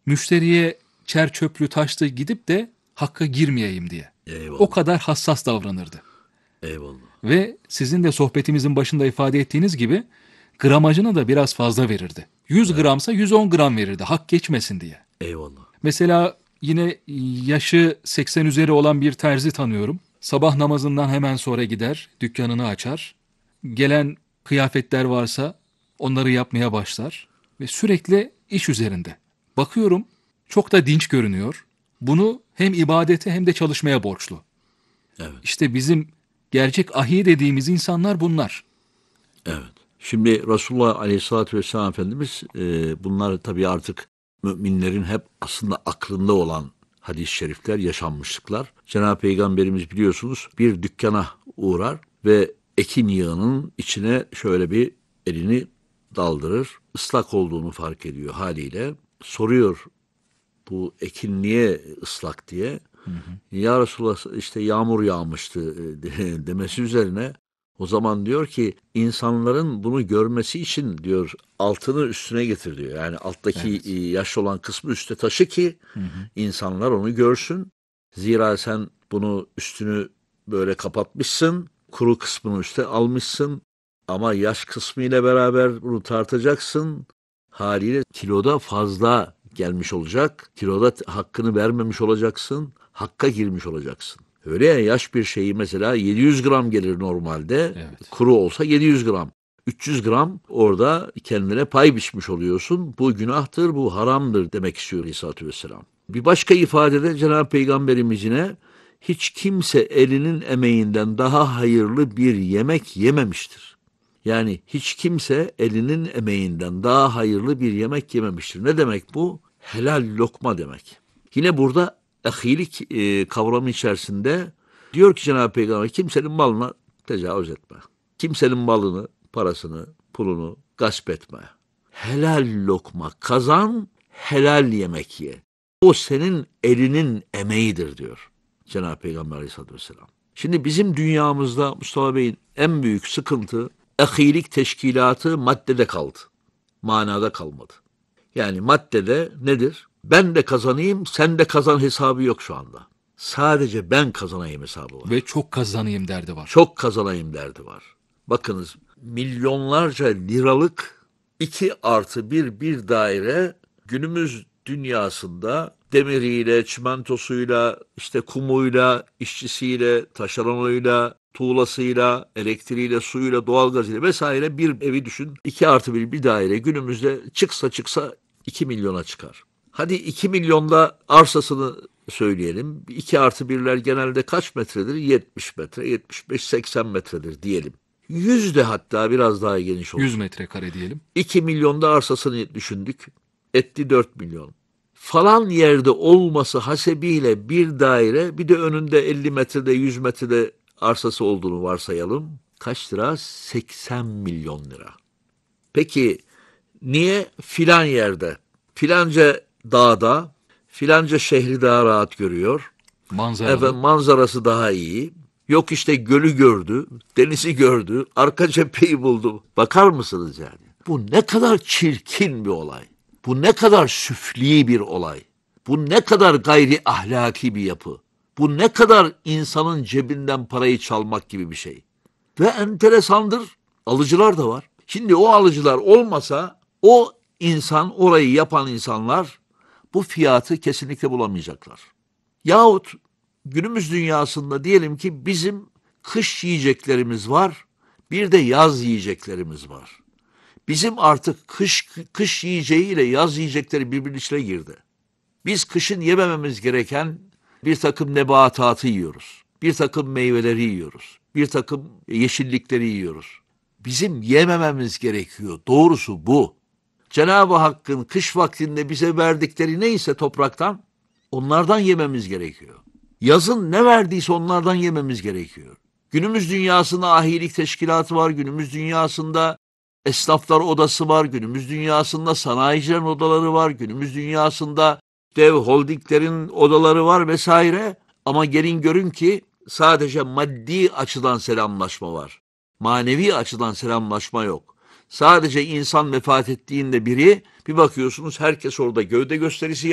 müşteriye çer çöplü taşlı gidip de hakka girmeyeyim diye. O Eyvallah. kadar hassas davranırdı. Eyvallah. Ve sizin de sohbetimizin başında ifade ettiğiniz gibi gramajını da biraz fazla verirdi. 100 Evet. gramsa 110 gram verirdi hak geçmesin diye. Eyvallah. Mesela yine yaşı 80 üzeri olan bir terzi tanıyorum. Sabah namazından hemen sonra gider, dükkanını açar. Gelen kıyafetler varsa onları yapmaya başlar ve sürekli iş üzerinde. Bakıyorum çok da dinç görünüyor. Bunu hem ibadete hem de çalışmaya borçlu. Evet. İşte bizim gerçek ahi dediğimiz insanlar bunlar. Evet. Şimdi Resulullah Aleyhisselatü Vesselam Efendimiz bunlar tabii artık müminlerin hep aslında aklında olan hadis-i şerifler, yaşanmışlıklar. Cenab-ı Peygamberimiz biliyorsunuz bir dükkana uğrar ve ekin yığının içine şöyle bir elini daldırır. Islak olduğunu fark ediyor haliyle. Soruyor bu ekin niye ıslak diye. Ya Resulallah işte yağmur yağmıştı demesi üzerine o zaman diyor ki insanların bunu görmesi için diyor altını üstüne getir diyor. Yani alttaki Evet. yaşlı olan kısmı üste taşı ki insanlar onu görsün. Zira sen bunu üstünü böyle kapatmışsın, kuru kısmını üste almışsın ama yaş kısmı ile beraber bunu tartacaksın. Haliyle kiloda fazla gelmiş olacak. Kiloda hakkını vermemiş olacaksın. Hakka girmiş olacaksın. Öyle ya yaş bir şeyi mesela 700 gram gelir normalde. Evet. Kuru olsa 700 gram. 300 gram orada kendine pay biçmiş oluyorsun. Bu günahtır, bu haramdır demek istiyor Aleyhisselatü Vesselam. Bir başka ifadede Cenab-ı Peygamberimiz yine hiç kimse elinin emeğinden daha hayırlı bir yemek yememiştir. Yani hiç kimse elinin emeğinden daha hayırlı bir yemek yememiştir. Ne demek bu? Helal lokma demek. Yine burada ahilik kavramı içerisinde diyor ki Cenab-ı Peygamber kimsenin malına tecavüz etme. Kimsenin malını, parasını, pulunu gasp etme. Helal lokma kazan, helal yemek ye. O senin elinin emeğidir diyor Cenab-ı Peygamber Aleyhisselatü Vesselam. Şimdi bizim dünyamızda Mustafa Bey'in en büyük sıkıntı ahilik teşkilatı maddede kaldı. Manada kalmadı. Yani maddede nedir? Ben de kazanayım, sen de kazan hesabı yok şu anda. Sadece ben kazanayım hesabı var. Ve çok kazanayım derdi var. Çok kazanayım derdi var. Bakınız milyonlarca liralık 2+1 bir daire günümüz dünyasında demiriyle, çimentosuyla, işte kumuyla, işçisiyle, taşeronuyla, tuğlasıyla, elektriğiyle, suyuyla, doğalgazıyla vesaire bir evi düşün. 2+1 bir daire günümüzde çıksa 2 milyona çıkar. Hadi 2 milyonda arsasını söyleyelim. 2+1'ler genelde kaç metredir? 70 metre, 75-80 metredir diyelim. 100 de hatta biraz daha geniş 100 olsun. metrekare diyelim. 2 milyonda arsasını düşündük. Etti 4 milyon. Falan yerde olması hasebiyle bir daire bir de önünde 50 metrede 100 metrede arsası olduğunu varsayalım. Kaç lira? 80 milyon lira. Peki niye filan yerde, filanca dağda, filanca şehri daha rahat görüyor? Manzaralı. Manzarası daha iyi. Yok işte gölü gördü, denizi gördü, arka cepheyi buldu. Bakar mısınız yani? Bu ne kadar çirkin bir olay. Bu ne kadar süfli bir olay. Bu ne kadar gayri ahlaki bir yapı. Bu ne kadar insanın cebinden parayı çalmak gibi bir şey. Ve enteresandır, alıcılar da var. Şimdi o alıcılar olmasa o insan, orayı yapan insanlar bu fiyatı kesinlikle bulamayacaklar. Yahut günümüz dünyasında diyelim ki bizim kış yiyeceklerimiz var, bir de yaz yiyeceklerimiz var. Bizim artık kış yiyeceği ile yaz yiyecekleri birbirinin içine girdi. Biz kışın yemememiz gereken bir takım nebatatı yiyoruz. Bir takım meyveleri yiyoruz. Bir takım yeşillikleri yiyoruz. Bizim yemememiz gerekiyor. Doğrusu bu. Cenab-ı Hakk'ın kış vaktinde bize verdikleri neyse topraktan onlardan yememiz gerekiyor. Yazın ne verdiyse onlardan yememiz gerekiyor. Günümüz dünyasında ahilik teşkilatı var. Günümüz dünyasında esnaflar odası var. Günümüz dünyasında sanayicilerin odaları var. Günümüz dünyasında dev holdinglerin odaları var vesaire. Ama gelin görün ki sadece maddi açıdan selamlaşma var. Manevi açıdan selamlaşma yok. Sadece insan vefat ettiğinde biri bir bakıyorsunuz herkes orada gövde gösterisi